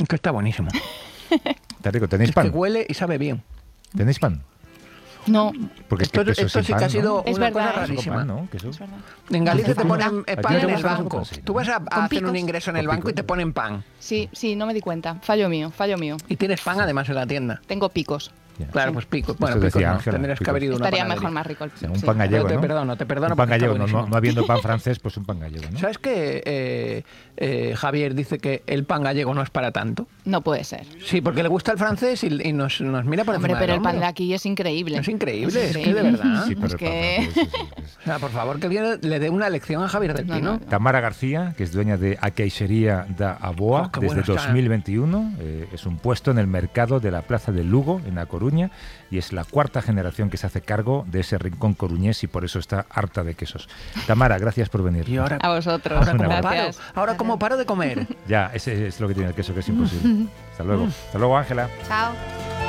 Que está buenísimo. Está rico. ¿Tenéis Es que pan? huele y sabe bien. ¿Tenéis pan? No, Porque Esto queso sí sin que ha pan, sido ¿no? Es una verdad, cosa ¿eh? rarísima. Pan, ¿no? Queso. es verdad. En Galicia te ¿Con ponen ¿A ti pan no en te el gusta banco. eso? Tú vas a hacer picos. un ingreso en el Con banco y picos. te ponen pan. Sí, no me di cuenta. Fallo mío. Y tienes pan además en la tienda. Tengo picos. Ya. Claro, Sí. pues pico. Bueno, Esto picos decía no. Ángela, Tendrías que picos. haber ido a una Estaría panadería. mejor más rico. O sea, un sí. pan gallego, Te ¿no? perdono Un pan porque está gallego, buenísimo. no habiendo pan francés, pues un pan gallego, ¿no? ¿Sabes que Javier dice que el pan gallego no es para tanto? No puede ser. Sí, porque le gusta el francés y nos mira por Hombre, encima pero del el pan de hombro. aquí es increíble. Es increíble, es que de increíble. verdad. Sí, pero Es el pan que- francés es- O sea, por favor, que alguien le dé una lección a Javier del No, Pino. no. Tamara García, que es dueña de A Queixería da Aboa Oh, qué desde bueno está. 2021. Es un puesto en el mercado de la Plaza de Lugo, en A Coruña, y es la cuarta generación que se hace cargo de ese rincón coruñés y por eso está harta de quesos. Tamara, gracias por venir. Y ahora, A vosotros. ahora como Gracias. paro, ahora como paro de comer. Ya, ese es lo que tiene el queso, que es imposible. Hasta luego. Hasta luego, Ángela. Chao.